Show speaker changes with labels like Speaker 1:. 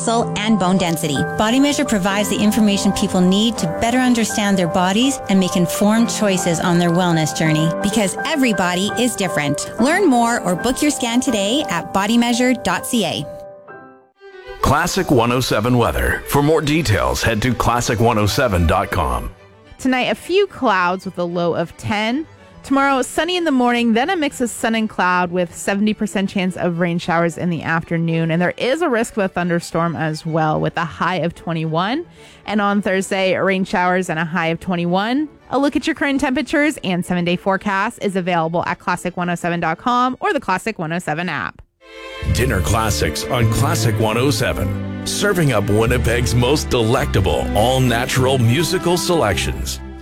Speaker 1: muscle, and bone density. Body Measure provides the information people need to better understand their bodies and make informed choices on their wellness journey. Because every body is different. Learn more or book your scan today at bodymeasure.ca.
Speaker 2: Classic 107 weather. For more details, head to classic107.com.
Speaker 3: Tonight, a few clouds with a low of 10. Tomorrow, sunny in the morning, then a mix of sun and cloud with 70% chance of rain showers in the afternoon. And there is a risk of a thunderstorm as well with a high of 21. And on Thursday, rain showers and a high of 21. A look at your current temperatures and 7-day forecast is available at classic107.com or the Classic 107 app.
Speaker 2: Dinner Classics on Classic 107. Serving up Winnipeg's most delectable all-natural musical selections.